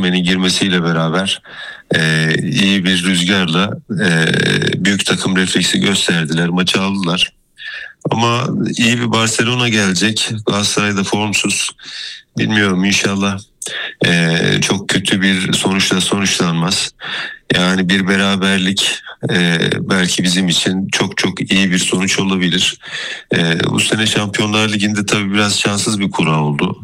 Osimhen'in girmesiyle beraber iyi bir rüzgarla büyük takım refleksi gösterdiler. Maçı aldılar. Ama iyi bir Barcelona gelecek. Galatasaray'da formsuz. Bilmiyorum, inşallah çok kötü bir sonuçla sonuçlanmaz. Yani bir beraberlik belki bizim için çok çok iyi bir sonuç olabilir. Bu sene Şampiyonlar Ligi'nde tabii biraz şanssız bir kura oldu.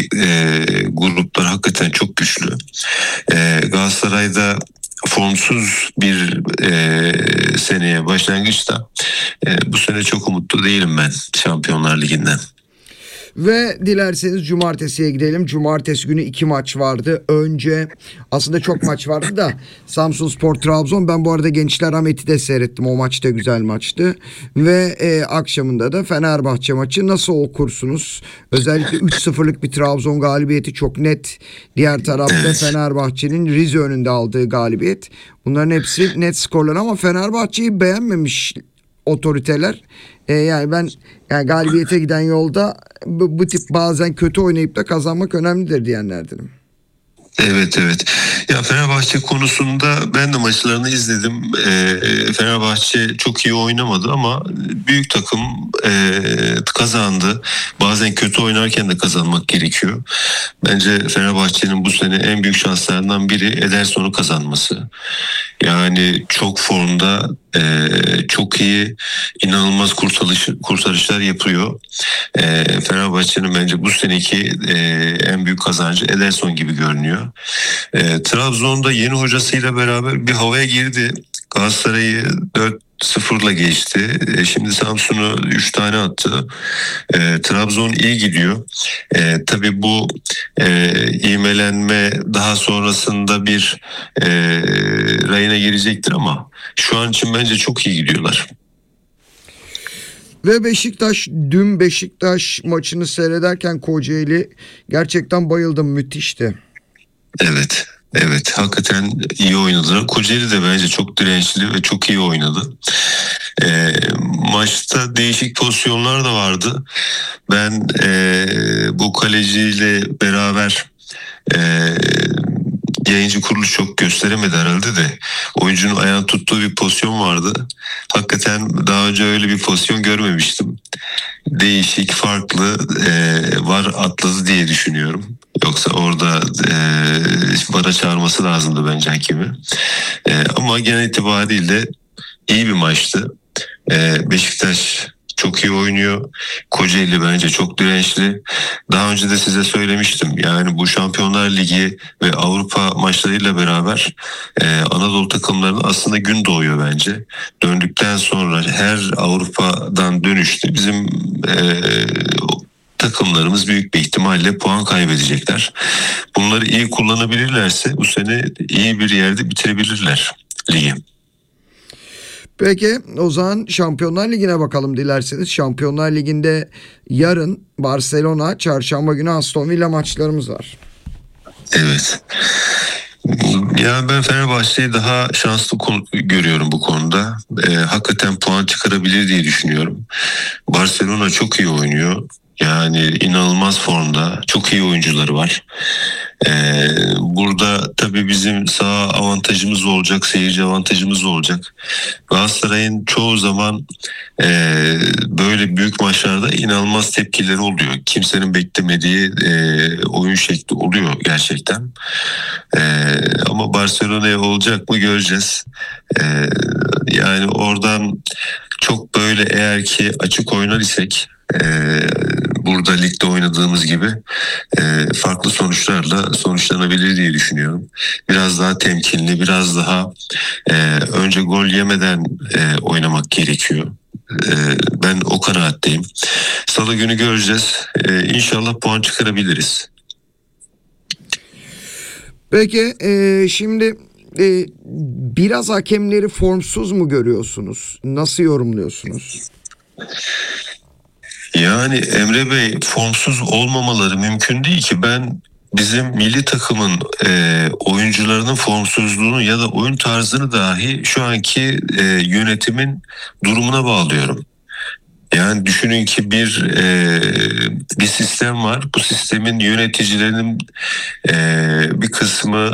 Gruplar hakikaten çok güçlü. Galatasaray'da formsuz bir seneye başlangıçta bu sene çok umutlu değilim ben Şampiyonlar Ligi'nden. Ve dilerseniz cumartesiye gidelim. Cumartesi günü 2 maç vardı. Önce aslında çok maç vardı da Samsunspor Trabzon. Ben bu arada Gençler Ahmet'i de seyrettim. O maç da güzel maçtı. Ve akşamında da Fenerbahçe maçı. Nasıl okursunuz? Özellikle 3-0'lık bir Trabzon galibiyeti çok net. Diğer tarafta Fenerbahçe'nin Rize önünde aldığı galibiyet. Bunların hepsi net skorlar ama Fenerbahçe'yi beğenmemiş otoriteler. Yani galibiyete giden yolda bu tip bazen kötü oynayıp da kazanmak önemlidir diyenlerdenim. Evet. Ya Fenerbahçe konusunda ben de maçlarını izledim. Fenerbahçe çok iyi oynamadı ama büyük takım kazandı. Bazen kötü oynarken de kazanmak gerekiyor. Bence Fenerbahçe'nin bu sene en büyük şanslarından biri Ederson'u kazanması. Yani çok formda, çok iyi, inanılmaz kurtarışlar yapıyor. Fenerbahçe'nin bence bu seneki en büyük kazancı Ederson gibi görünüyor. Trabzon'da yeni hocasıyla beraber bir havaya girdi. Galatasaray'ı 4-0'la geçti. Şimdi Samsun'u 3 tane attı. Trabzon iyi gidiyor. Tabii bu ivmelenme daha sonrasında bir rayına girecektir ama şu an için bence çok iyi gidiyorlar. Ve dün Beşiktaş maçını seyrederken Kocaeli gerçekten bayıldım, müthişti. Evet, hakikaten iyi oynadılar. Kocaeli de bence çok dirençli ve çok iyi oynadı. Maçta değişik pozisyonlar da vardı. Ben bu kaleciyle beraber yayıncı kuruluş çok gösteremedi herhalde de oyuncunun ayağını tuttuğu bir pozisyon vardı. Hakikaten daha önce öyle bir pozisyon görmemiştim. Değişik, farklı, var atladı diye düşünüyorum. Yoksa orada VAR'a çağırması lazımdı bence hakemi. Ama genel itibariyle iyi bir maçtı. Beşiktaş çok iyi oynuyor. Kocaeli bence çok dirençli. Daha önce de size söylemiştim. Yani bu Şampiyonlar Ligi ve Avrupa maçlarıyla beraber Anadolu takımlarının aslında gün doğuyor bence. Döndükten sonra her Avrupa'dan dönüşte bizim takımlarımız büyük bir ihtimalle puan kaybedecekler. Bunları iyi kullanabilirlerse bu sene iyi bir yerde bitirebilirler ligi. Peki o zaman Şampiyonlar Ligi'ne bakalım dilerseniz. Şampiyonlar Ligi'nde yarın Barcelona, çarşamba günü Aston Villa maçlarımız var. Evet. Yani ben Fenerbahçe'yi daha şanslı görüyorum bu konuda. Hakikaten puan çıkarabilir diye düşünüyorum. Barcelona çok iyi oynuyor. Yani inanılmaz formda. Çok iyi oyuncuları var. Burada tabii bizim sağ avantajımız olacak, seyirci avantajımız olacak. Galatasaray'ın çoğu zaman böyle büyük maçlarda inanılmaz tepkileri oluyor. Kimsenin beklemediği oyun şekli oluyor gerçekten. Ama Barcelona'ya olacak mı göreceğiz. Yani oradan çok böyle eğer ki açık oynar isek burada ligde oynadığımız gibi farklı sonuçlarla sonuçlanabilir diye düşünüyorum. Biraz daha temkinli, biraz daha önce gol yemeden oynamak gerekiyor. Ben o kanaatteyim. Salı günü göreceğiz. İnşallah puan çıkarabiliriz. Peki şimdi biraz hakemleri formsuz mu görüyorsunuz? Nasıl yorumluyorsunuz? Yani Emre Bey, formsuz olmamaları mümkün değil ki. Ben bizim milli takımın oyuncularının formsuzluğunu ya da oyun tarzını dahi şu anki yönetimin durumuna bağlıyorum. Yani düşünün ki bir sistem var. Bu sistemin yöneticilerinin bir kısmı